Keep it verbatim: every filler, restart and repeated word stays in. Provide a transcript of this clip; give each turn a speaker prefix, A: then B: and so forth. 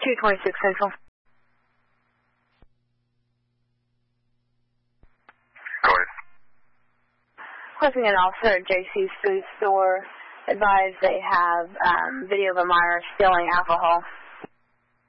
A: two twenty-six Central.
B: Go ahead.
A: Requesting an officer at J C's food store. Advised they have um, video of a minor stealing alcohol.